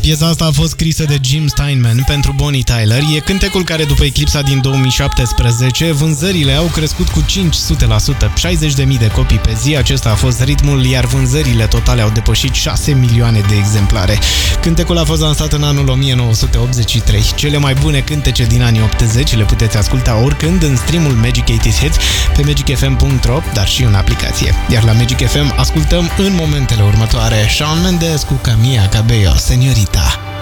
Piesa asta a fost scrisă de Jim Steinman pentru Bonnie Tyler. E cântecul care, după eclipsa din 2017, vânzările au crescut cu 500%, 60.000 de copii pe zi. Acesta a fost ritmul, iar vânzările totale au depășit 6 milioane de exemplare. Cântecul a fost lansat în anul 1983. Cele mai bune cântece din anii 80 le puteți asculta oricând în streamul Magic 80's Hits pe magicfm.ro, dar și în aplicație. Iar la Magic FM ascultăm în momentele următoare Shawn Mendes cu Camila Cabello, Señorita.